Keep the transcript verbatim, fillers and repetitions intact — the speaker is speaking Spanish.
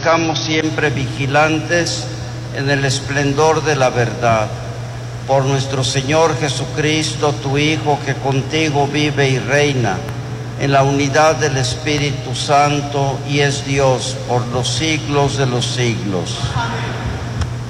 permanezcamos siempre vigilantes en el esplendor de la verdad. Por nuestro Señor Jesucristo, tu Hijo, que contigo vive y reina en la unidad del Espíritu Santo y es Dios por los siglos de los siglos. Amén.